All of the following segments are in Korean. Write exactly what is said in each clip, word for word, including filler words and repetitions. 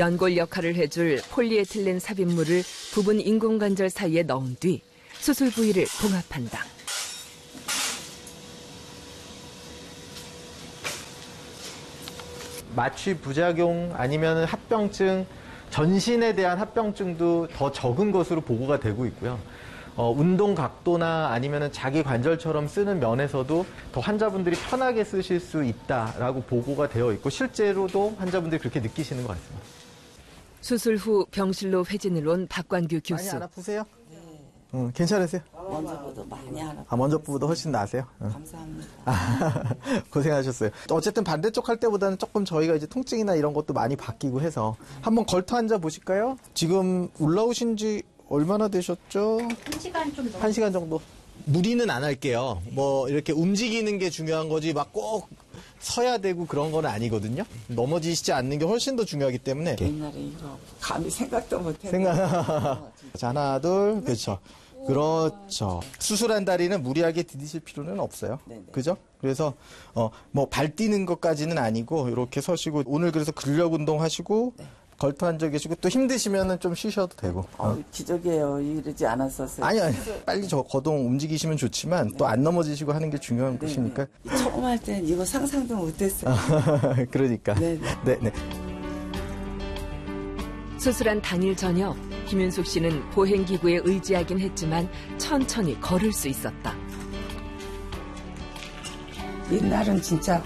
연골 역할을 해줄 폴리에틸렌 삽입물을 부분 인공관절 사이에 넣은 뒤 수술 부위를 봉합한다. 마취 부작용 아니면 합병증, 전신에 대한 합병증도 더 적은 것으로 보고가 되고 있고요. 어, 운동 각도나 아니면 자기 관절처럼 쓰는 면에서도 더 환자분들이 편하게 쓰실 수 있다라고 보고가 되어 있고 실제로도 환자분들이 그렇게 느끼시는 것 같습니다. 수술 후 병실로 회진을 온 박관규 교수. 많이 안 아프세요? 네. 응, 괜찮으세요? 먼저보다 많이 안 아프세요. 아, 먼저보다 훨씬 나으세요? 응. 감사합니다. 아, 고생하셨어요. 어쨌든 반대쪽 할 때보다는 조금 저희가 이제 통증이나 이런 것도 많이 바뀌고 해서 한번 걸터 앉아 보실까요? 지금 올라오신 지 얼마나 되셨죠? 한 시간 좀 넘 한 시간 정도. 무리는 안 할게요. 뭐 이렇게 움직이는 게 중요한 거지 막 꼭 서야 되고 그런 건 아니거든요. 넘어지시지 않는 게 훨씬 더 중요하기 때문에. 옛날에 이거 감히 생각도 못했는데. 생각. 자, 하나, 둘, 그렇죠. 그렇죠. 수술한 다리는 무리하게 디디실 필요는 없어요. 네네. 그죠? 그래서 어, 뭐 발 뛰는 것까지는 아니고 이렇게 서시고 오늘 그래서 근력 운동 하시고 네. 걸터 앉아 계시고 또 힘드시면은 좀 쉬셔도 되고. 어, 어. 기적이에요. 이러지 않았었어요. 아니 아니. 빨리 저 거동 움직이시면 좋지만 네. 또 안 넘어지시고 하는 게 중요한 네네. 것이니까. 처음 할 때는 이거 상상도 못했어요. 그러니까. 네네. 네네. 수술한 당일 저녁 김윤숙 씨는 보행기구에 의지하긴 했지만 천천히 걸을 수 있었다. 옛날은 진짜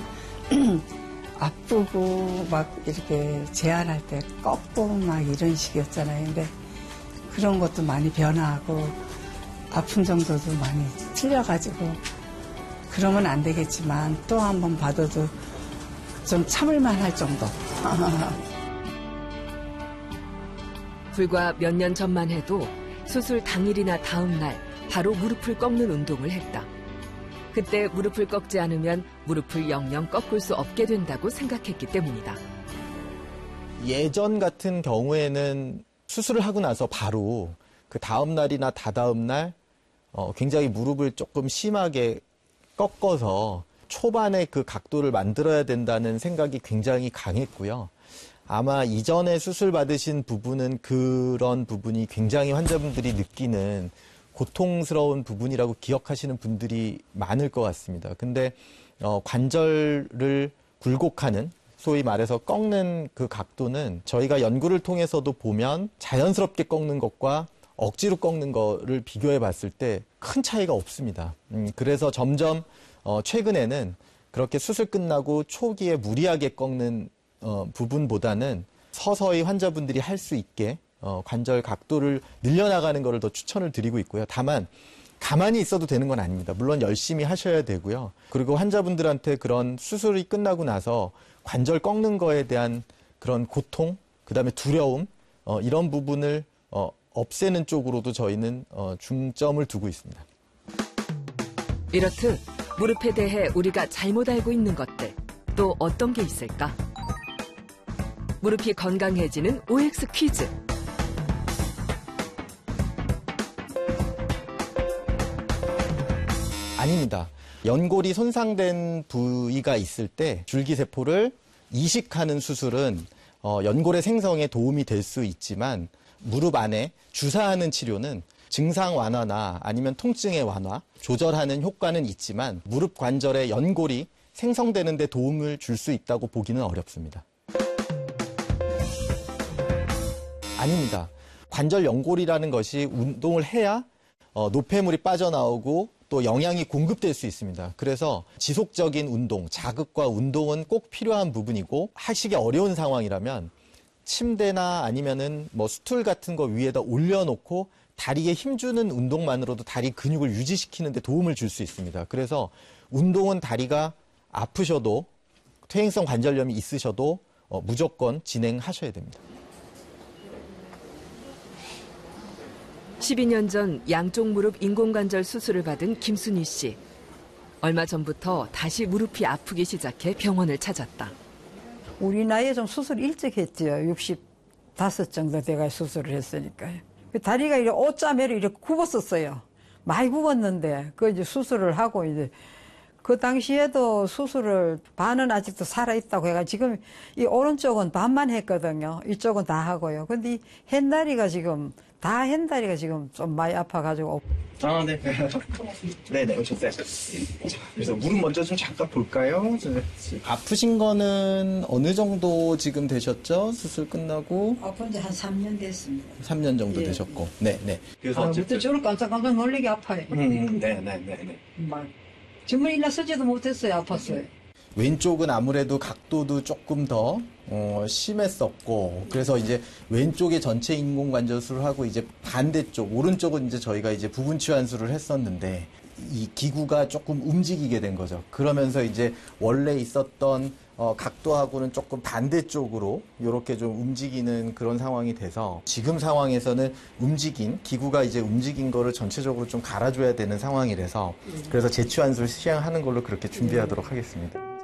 아프고 막 이렇게 제한할 때 꺾고 막 이런 식이었잖아요. 근데 그런 것도 많이 변화하고 아픈 정도도 많이 틀려가지고 그러면 안 되겠지만 또 한 번 받아도 좀 참을만 할 정도. 불과 몇 년 전만 해도 수술 당일이나 다음 날 바로 무릎을 꺾는 운동을 했다. 그때 무릎을 꺾지 않으면 무릎을 영영 꺾을 수 없게 된다고 생각했기 때문이다. 예전 같은 경우에는 수술을 하고 나서 바로 그 다음 날이나 다다음 날 어, 굉장히 무릎을 조금 심하게 꺾어서 초반에 그 각도를 만들어야 된다는 생각이 굉장히 강했고요. 아마 이전에 수술 받으신 부분은 그런 부분이 굉장히 환자분들이 느끼는 고통스러운 부분이라고 기억하시는 분들이 많을 것 같습니다. 근데 어, 관절을 굴곡하는 소위 말해서 꺾는 그 각도는 저희가 연구를 통해서도 보면 자연스럽게 꺾는 것과 억지로 꺾는 거를 비교해 봤을 때 큰 차이가 없습니다. 음, 그래서 점점 어, 최근에는 그렇게 수술 끝나고 초기에 무리하게 꺾는 어, 부분보다는 서서히 환자분들이 할 수 있게 어, 관절 각도를 늘려나가는 것을 더 추천을 드리고 있고요. 다만 가만히 있어도 되는 건 아닙니다. 물론 열심히 하셔야 되고요. 그리고 환자분들한테 그런 수술이 끝나고 나서 관절 꺾는 거에 대한 그런 고통, 그다음에 두려움 어, 이런 부분을 어, 없애는 쪽으로도 저희는 어, 중점을 두고 있습니다. 이렇듯 무릎에 대해 우리가 잘못 알고 있는 것들 또 어떤 게 있을까? 무릎이 건강해지는 오엑스 퀴즈. 아닙니다. 연골이 손상된 부위가 있을 때 줄기세포를 이식하는 수술은 어, 연골의 생성에 도움이 될 수 있지만 무릎 안에 주사하는 치료는 증상 완화나 아니면 통증의 완화, 조절하는 효과는 있지만 무릎 관절의 연골이 생성되는 데 도움을 줄 수 있다고 보기는 어렵습니다. 아닙니다. 관절 연골이라는 것이 운동을 해야 어, 노폐물이 빠져나오고 또 영양이 공급될 수 있습니다. 그래서 지속적인 운동, 자극과 운동은 꼭 필요한 부분이고 하시기 어려운 상황이라면 침대나 아니면은 뭐 스툴 같은 거 위에다 올려놓고 다리에 힘주는 운동만으로도 다리 근육을 유지시키는 데 도움을 줄 수 있습니다. 그래서 운동은 다리가 아프셔도 퇴행성 관절염이 있으셔도 어, 무조건 진행하셔야 됩니다. 십이 년 전 양쪽 무릎 인공관절 수술을 받은 김순희 씨. 얼마 전부터 다시 무릎이 아프기 시작해 병원을 찾았다. 우리 나이에 좀 수술 일찍 했지요. 육십오 정도 돼가 수술을 했으니까요. 다리가 이렇게 오짜매로 이렇게 굽었었어요. 많이 굽었는데 그 이제 수술을 하고 이제 그 당시에도 수술을 반은 아직도 살아있다고 해가 지금 이 오른쪽은 반만 했거든요. 이쪽은 다 하고요. 근데 이 햇다리가 지금 다 햇다리가 지금 좀 많이 아파가지고. 아, 네. 네네, 오셨어요. 자, 그래서 무릎 먼저 좀 잠깐 볼까요? 아프신 거는 어느 정도 지금 되셨죠? 수술 끝나고? 아픈 지 한 삼 년 됐습니다. 삼 년 정도 예. 되셨고. 네, 네. 그래서 아, 어쨌든. 그때 저를 깜짝깜짝 놀리게 아파요. 음, 네네네네. 막 정말 일어서지도 못했어요. 아팠어요. 왼쪽은 아무래도 각도도 조금 더 어, 심했었고, 그래서 이제 왼쪽에 전체 인공관절술을 하고 이제 반대쪽 오른쪽은 이제 저희가 이제 부분 치환술을 했었는데 이 기구가 조금 움직이게 된 거죠. 그러면서 이제 원래 있었던 어, 각도하고는 조금 반대쪽으로 이렇게 좀 움직이는 그런 상황이 돼서 지금 상황에서는 움직인 기구가 이제 움직인 거를 전체적으로 좀 갈아줘야 되는 상황이라서 그래서 재치환술 시행하는 걸로 그렇게 준비하도록 하겠습니다.